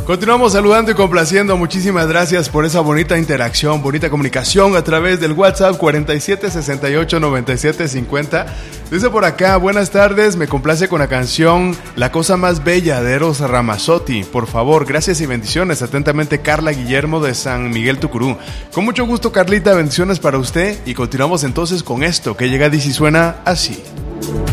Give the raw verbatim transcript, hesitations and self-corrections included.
Continuamos saludando y complaciendo. Muchísimas gracias por esa bonita interacción, bonita comunicación a través del WhatsApp cuarenta y siete sesenta y ocho noventa y siete cincuenta. Dice por acá, buenas tardes, me complace con la canción La cosa más bella de Eros Ramazzotti. Por favor, gracias y bendiciones. Atentamente, Carla Guillermo de San Miguel Tucurú. Con mucho gusto, Carlita, bendiciones para usted. Y continuamos entonces con esto que llega y suena así.